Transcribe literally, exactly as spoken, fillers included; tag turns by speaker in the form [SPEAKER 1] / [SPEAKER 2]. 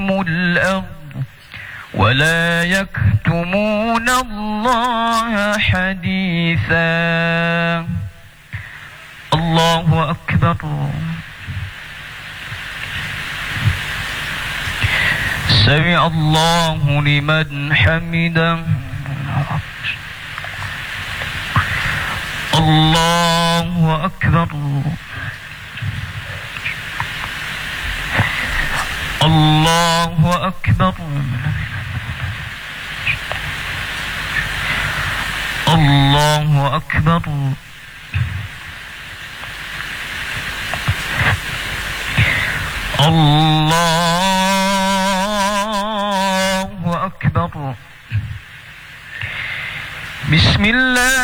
[SPEAKER 1] الأرض ولا يكتمون الله حديثا. الله أكبر. سمع الله لمن حمده. الله أكبر. الله أكبر. الله أكبر. الله أكبر. بسم الله.